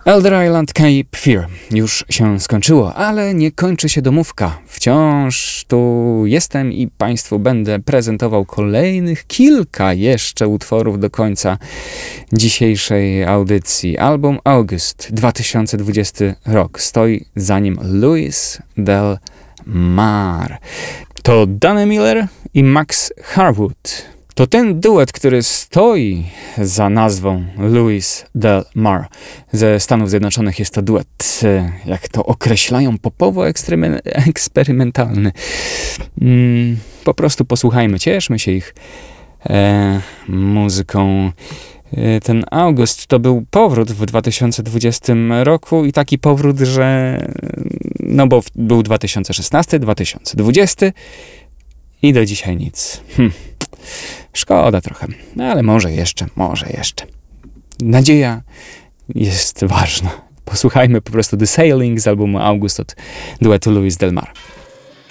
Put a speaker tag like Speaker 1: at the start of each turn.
Speaker 1: Elder Island Cape Fear już się skończyło, ale nie kończy się domówka. Wciąż tu jestem i Państwu będę prezentował kolejnych kilka jeszcze utworów do końca dzisiejszej audycji. Album August 2020 rok stoi za nim Louis Del Mar. To Danny Miller i Max Harwood. To ten duet, który stoi za nazwą Louis Del Mar. Ze Stanów Zjednoczonych jest to duet, jak to określają, popowo-eksperymentalny. Po prostu posłuchajmy, cieszmy się ich muzyką. Ten August to był powrót w 2020 roku i taki powrót, że no bo był 2016, 2020 i do dzisiaj nic. Szkoda trochę, no ale może jeszcze. Nadzieja jest ważna. Posłuchajmy po prostu The Sailing z albumu August od duetu Louis Del Mar.